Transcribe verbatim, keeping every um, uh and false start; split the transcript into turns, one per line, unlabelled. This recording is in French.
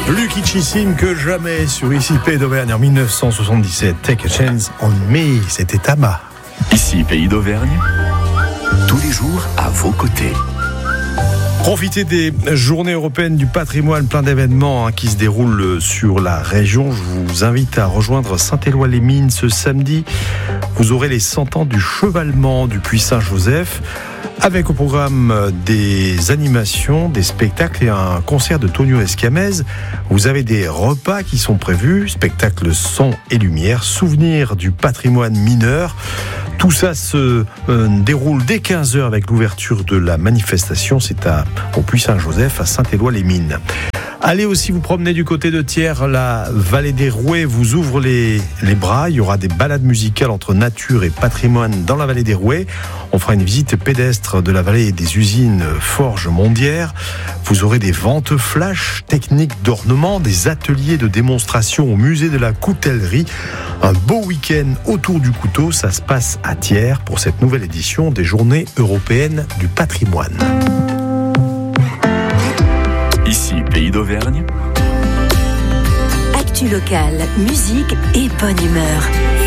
Plus kitschissime que jamais sur Ici Pays d'Auvergne en dix-neuf cent soixante-dix-sept. Take a chance on me, c'était Tama.
Ici Pays d'Auvergne, tous les jours à vos côtés.
Profitez des journées européennes du patrimoine, plein d'événements hein, qui se déroulent sur la région. Je vous invite à rejoindre Saint-Éloi-les-Mines ce samedi. Vous aurez les cent ans du chevalement du Puy Saint-Joseph, avec au programme des animations, des spectacles et un concert de Tonio Escamez. Vous avez des repas qui sont prévus, spectacles son et lumière, souvenirs du patrimoine mineur. Tout ça se euh, déroule dès quinze heures avec l'ouverture de la manifestation. C'est à, au Puy Saint-Joseph, à Saint-Éloi-les-Mines. Allez aussi vous promener du côté de Thiers, la vallée des Rouets vous ouvre les, les bras. Il y aura des balades musicales entre nature et patrimoine dans la vallée des Rouets. On fera une visite pédestre de la vallée des usines Forges Mondières. Vous aurez des ventes flash, techniques d'ornement, des ateliers de démonstration au musée de la coutellerie. Un beau week-end autour du couteau, ça se passe à Thiers pour cette nouvelle édition des Journées européennes du patrimoine.
Ici, Pays d'Auvergne.
Actu locale, musique et bonne humeur.